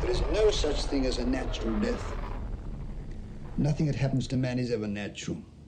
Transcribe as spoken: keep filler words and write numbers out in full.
There's no such thing as a natural death. Nothing that happens to man is ever natural.